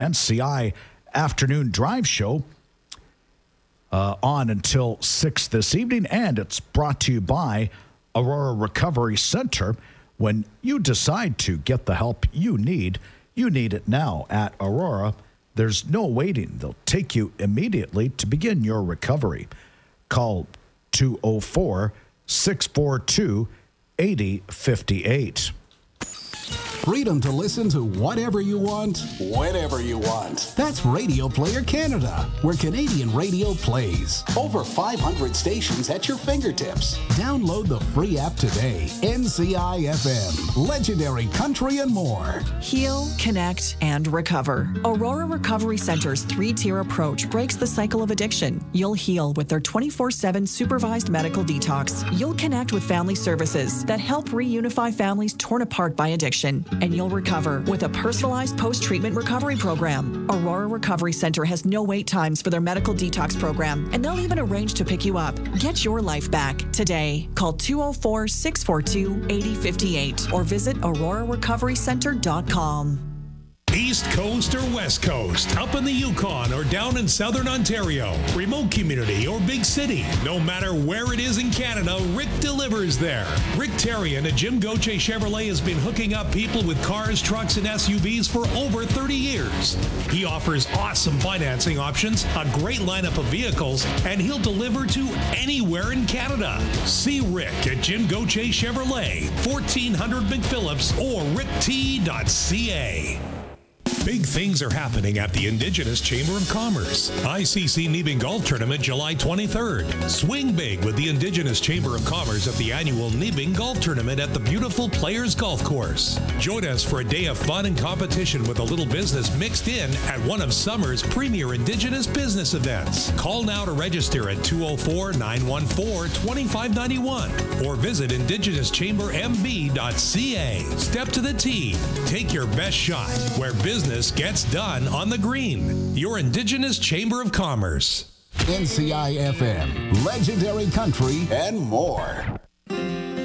NCI Afternoon Drive Show on until 6 this evening, and it's brought to you by Aurora Recovery Center. When you decide to get the help you need it now at Aurora. There's no waiting. They'll take you immediately to begin your recovery. Call 204-642-8058. Freedom to listen to whatever you want, whenever you want. That's Radio Player Canada, where Canadian radio plays. Over 500 stations at your fingertips. Download the free app today. NCI FM, legendary country and more. Heal, connect, and recover. Aurora Recovery Center's 3-tier approach breaks the cycle of addiction. You'll heal with their 24/7 supervised medical detox. You'll connect with family services that help reunify families torn apart by addiction. And you'll recover with a personalized post-treatment recovery program. Aurora Recovery Center has no wait times for their medical detox program, and they'll even arrange to pick you up. Get your life back today. Call 204-642-8058 or visit aurorarecoverycenter.com. East Coast or West Coast, up in the Yukon or down in Southern Ontario, remote community or big city, no matter where it is in Canada, Rick delivers there. Rick Terrian at Jim Gauthier Chevrolet has been hooking up people with cars, trucks, and SUVs for over 30 years. He offers awesome financing options, a great lineup of vehicles, and he'll deliver to anywhere in Canada. See Rick at Jim Gauthier Chevrolet, 1400 McPhillips or rickt.ca. Big things are happening at the Indigenous Chamber of Commerce. ICC Nebeng Golf Tournament, July 23rd. Swing big with the Indigenous Chamber of Commerce at the annual Nebeng Golf Tournament at the beautiful Players Golf Course. Join us for a day of fun and competition with a little business mixed in at one of summer's premier Indigenous business events. Call now to register at 204-914-2591 or visit indigenouschambermb.ca. Step to the tee. Take your best shot where business gets done on the green. Your Indigenous Chamber of Commerce. NCI FM, legendary country and more.